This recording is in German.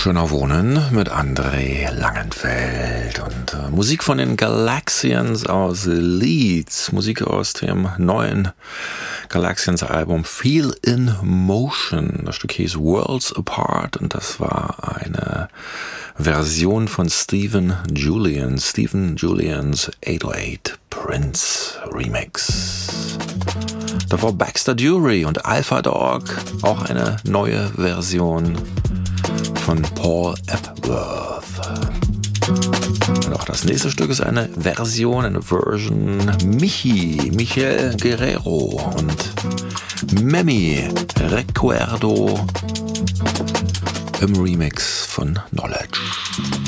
Schöner Wohnen mit André Langenfeld und Musik von den Galaxians aus Leeds, Musik aus dem neuen Galaxians-Album Feel in Motion. Das Stück hieß Worlds Apart und das war eine Version von Stephen Julians 808 Prince Remix. Davor Baxter Dury und Alpha Dog, auch eine neue Version von Paul Epworth. Und auch das nächste Stück ist eine Version Michel Guerrero und Memi Recuerdo im Remix von Knowledge.